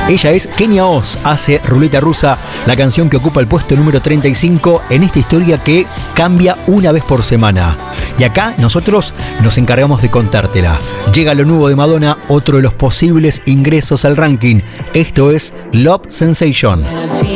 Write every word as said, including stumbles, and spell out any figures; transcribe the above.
Ella es Kenia Oz, hace Ruleta Rusa, la canción que ocupa el puesto número treinta y cinco en esta historia que cambia una vez por semana. Y acá nosotros nos encargamos de contártela. Llega lo nuevo de Madonna, otro de los posibles ingresos al ranking. Esto es Love Sensation.